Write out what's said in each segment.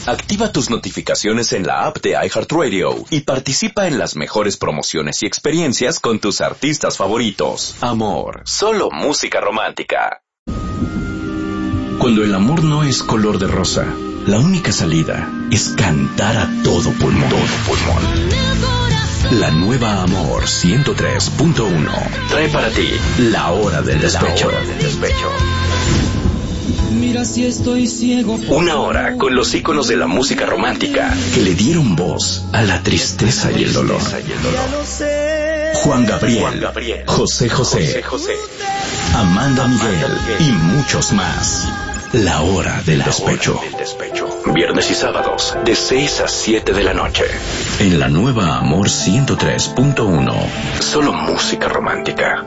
Activa tus notificaciones en la app de iHeartRadio y participa en las mejores promociones y experiencias con tus artistas favoritos. Amor, solo música romántica. Cuando el amor no es color de rosa, la única salida es cantar a todo pulmón. La nueva Amor 103.1 trae para ti La Hora del Despecho. Mira si estoy ciego. Una hora con los íconos de la música romántica que le dieron voz a la tristeza y el dolor. Juan Gabriel, José José, Amanda Miguel y muchos más. La Hora del Despecho. Viernes y sábados de 6 a 7 de la noche. En la nueva Amor 103.1. Solo música romántica.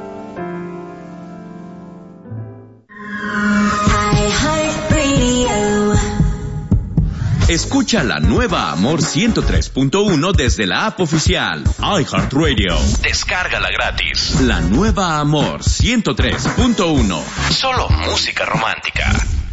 Escucha la nueva Amor 103.1 desde la app oficial iHeartRadio. Descárgala gratis. La nueva Amor 103.1. Solo música romántica.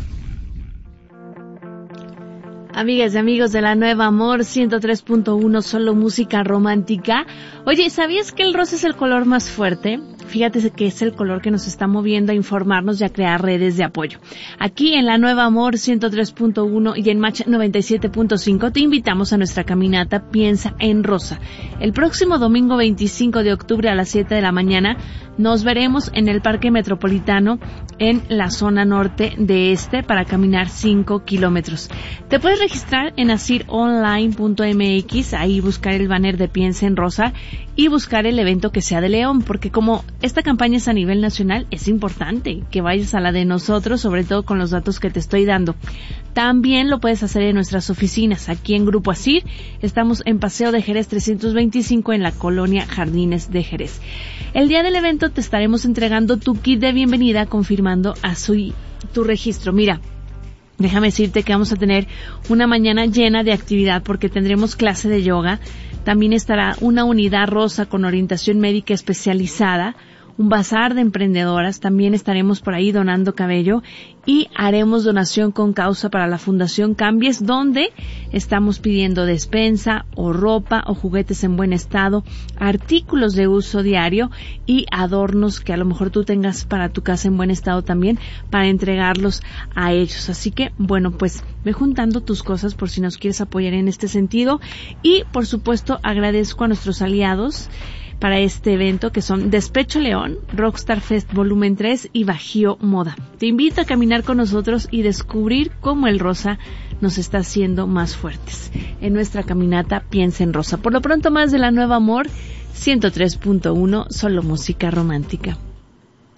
Amigas y amigos de la nueva Amor 103.1, solo música romántica. Oye, ¿sabías que el rosa es el color más fuerte? Fíjate que es el color que nos está moviendo a informarnos y a crear redes de apoyo. Aquí en la nueva Amor 103.1 y en Match 97.5 te invitamos a nuestra caminata Piensa en Rosa. El próximo domingo 25 de octubre a las 7 de la mañana nos veremos en el Parque Metropolitano en la zona norte de para caminar 5 kilómetros. Te puedes registrar en asironline.mx, ahí buscar el banner de Piensa en Rosa y buscar el evento que sea de León, porque como esta campaña es a nivel nacional, es importante que vayas a la de nosotros, sobre todo con los datos que te estoy dando. También lo puedes hacer en nuestras oficinas. Aquí en Grupo Asir estamos en Paseo de Jerez 325 en la colonia Jardines de Jerez. El día del evento te estaremos entregando tu kit de bienvenida confirmando tu registro. Mira, déjame decirte que vamos a tener una mañana llena de actividad porque tendremos clase de yoga. También estará una unidad rosa con orientación médica especializada, un bazar de emprendedoras, también estaremos por ahí donando cabello y haremos donación con causa para la Fundación Cambies, donde estamos pidiendo despensa o ropa o juguetes en buen estado, artículos de uso diario y adornos que a lo mejor tú tengas para tu casa en buen estado también, para entregarlos a ellos. Así que, bueno, pues ve juntando tus cosas por si nos quieres apoyar en este sentido y, por supuesto, agradezco a nuestros aliados para este evento, que son Despecho León, Rockstar Fest Volumen 3 y Bajío Moda. Te invito a caminar con nosotros y descubrir cómo el rosa nos está haciendo más fuertes. En nuestra caminata Piensa en Rosa. Por lo pronto, más de la nueva Amor 103.1, solo música romántica.